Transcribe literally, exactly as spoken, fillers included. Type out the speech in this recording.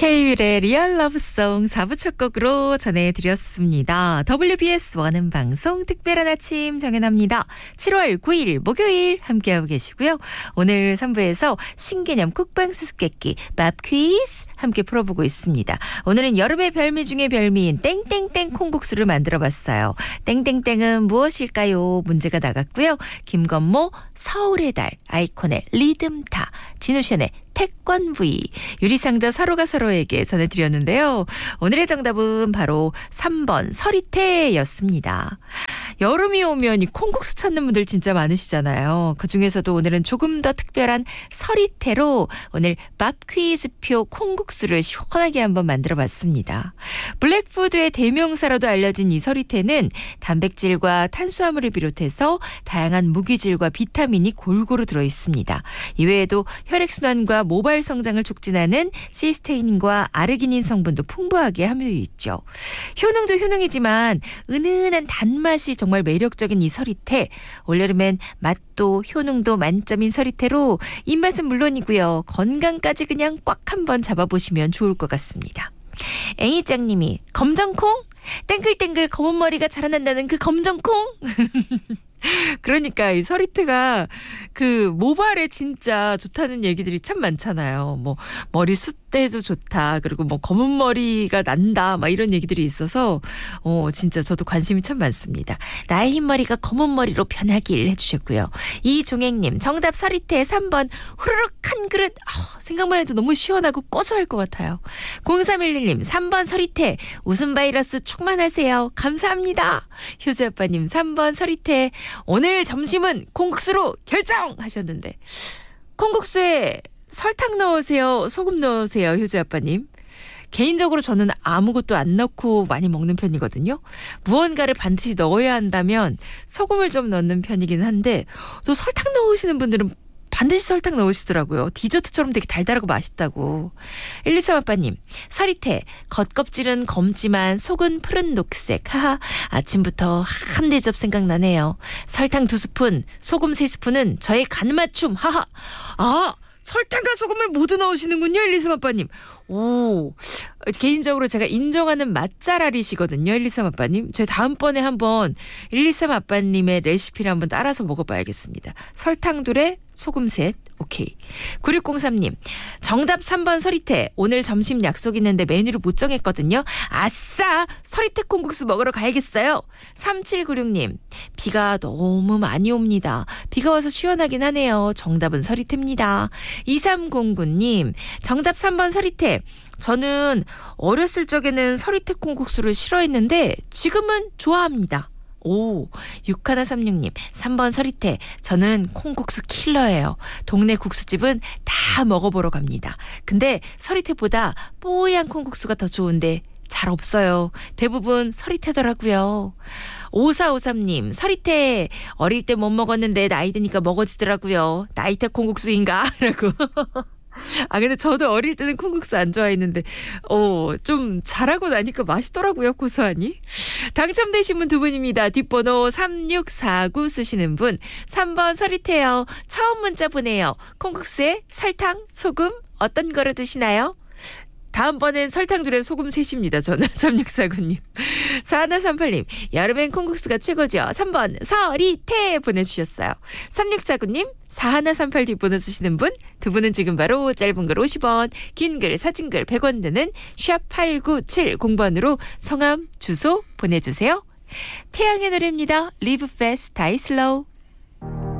K-윌의 리얼 러브송 사 부 첫 곡으로 전해드렸습니다. 더블유비에스 원음 방송 특별한 아침 정연합니다. 칠월 구일 목요일 함께하고 계시고요. 오늘 삼 부에서 신개념 쿡방 수수께끼 밥 퀴즈 함께 풀어보고 있습니다. 오늘은 여름의 별미 중에 별미인 땡땡땡 콩국수를 만들어봤어요. 땡땡땡은 무엇일까요? 문제가 나갔고요. 김건모 서울의 달, 아이콘의 리듬타, 진우션의 태권브이, 유리상자 서로가 서로에게 전해드렸는데요. 오늘의 정답은 바로 삼 번 서리태였습니다. 여름이 오면 이 콩국수 찾는 분들 진짜 많으시잖아요. 그중에서도 오늘은 조금 더 특별한 서리태로 오늘 밥 퀴즈표 콩국수를 시원하게 한번 만들어봤습니다. 블랙푸드의 대명사로도 알려진 이 서리태는 단백질과 탄수화물을 비롯해서 다양한 무기질과 비타민이 골고루 들어있습니다. 이외에도 혈액순환과 모발 성장을 촉진하는 시스테인과 아르기닌 성분도 풍부하게 함유되어 있죠. 효능도 효능이지만 은은한 단맛이 정말 매력적인 이 서리태. 올여름엔 맛도 효능도 만점인 서리태로 입맛은 물론이고요. 건강까지 그냥 꽉 한번 잡아보시면 좋을 것 같습니다. 앵이짱님이 검정콩? 땡글땡글 검은 머리가 자라난다는 그 검정콩? 그러니까 이 서리태가 그 모발에 진짜 좋다는 얘기들이 참 많잖아요. 뭐 머리 숱대도 좋다. 그리고 뭐 검은 머리가 난다. 막 이런 얘기들이 있어서 어 진짜 저도 관심이 참 많습니다. 나의 흰머리가 검은 머리로 변하길 해주셨고요. 이종행님 정답 서리태 삼 번 후루룩 한 그릇. 어, 생각만 해도 너무 시원하고 고소할 것 같아요. 공삼일일님 삼 번 서리태 웃음 바이러스 충만하세요. 감사합니다. 효주아빠님 삼 번 서리태 오늘 점심은 콩국수로 결정하셨는데 콩국수에 설탕 넣으세요? 소금 넣으세요? 효주 아빠님. 개인적으로 저는 아무것도 안 넣고 많이 먹는 편이거든요. 무언가를 반드시 넣어야 한다면 소금을 좀 넣는 편이긴 한데 또 설탕 넣으시는 분들은 반드시 설탕 넣으시더라고요. 디저트처럼 되게 달달하고 맛있다고. 일이삼 아빠님 서리태 겉껍질은 검지만 속은 푸른 녹색. 하하 아침부터 한 대접 생각나네요. 설탕 두 스푼 소금 세 스푼은 저의 간맞춤. 하하 아 설탕과 소금을 모두 넣으시는군요. 일이삼 아빠님. 오, 개인적으로 제가 인정하는 맛잘알이시거든요. 일이삼 아빠님. 저 다음번에 한번 일이삼 아빠님의 레시피를 한번 따라서 먹어봐야겠습니다. 설탕 둘에 소금 셋. 오케이. 구육공삼님 정답 삼 번 서리태. 오늘 점심 약속 있는데 메뉴를 못 정했거든요. 아싸 서리태 콩국수 먹으러 가야겠어요. 삼칠구육님 비가 너무 많이 옵니다. 비가 와서 시원하긴 하네요. 정답은 서리태입니다. 이삼공구님 정답 삼 번 서리태. 저는 어렸을 적에는 서리태 콩국수를 싫어했는데 지금은 좋아합니다. 오, 육일삼육님 삼 번 서리태. 저는 콩국수 킬러예요. 동네 국수집은 다 먹어보러 갑니다. 근데 서리태보다 뽀얀 콩국수가 더 좋은데 잘 없어요. 대부분 서리태더라고요. 오사오삼님 서리태 어릴 때 못 먹었는데 나이 드니까 먹어지더라고요. 나이태 콩국수인가? 라고. 아 근데 저도 어릴 때는 콩국수 안 좋아했는데 어, 좀 자라고 나니까 맛있더라고요. 고소하니. 당첨되신 분 두 분입니다. 뒷번호 삼육사구 쓰시는 분 삼 번 서리태요. 처음 문자 보내요. 콩국수에 설탕, 소금 어떤 거로 드시나요? 다음번엔 설탕 둘에 소금 셋입니다. 저는. 삼육사구님. 사일삼팔님 여름엔 콩국수가 최고죠. 삼 번 서리태 보내주셨어요. 삼육사구님 사일삼팔 뒷번호 쓰시는 분 두 분은 지금 바로 짧은 글 오십 원 긴 글 사진글 백 원 드는 샵 팔구칠공 번으로 성함 주소 보내주세요. 태양의 노래입니다. Live fast, die slow.